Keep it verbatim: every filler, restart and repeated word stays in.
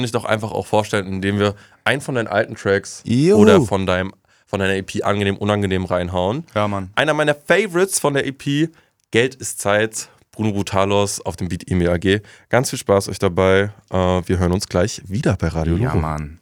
dich doch einfach auch vorstellen, indem wir einen von deinen alten Tracks Juhu. oder von deinem von deiner E P angenehm, unangenehm reinhauen. Ja, Mann. Einer meiner Favorites von der E P, Geld ist Zeit, Bruno Brutalos auf dem Beat E M E A G. Ganz viel Spaß euch dabei. Äh, wir hören uns gleich wieder bei Radio Ja, Loro. Mann.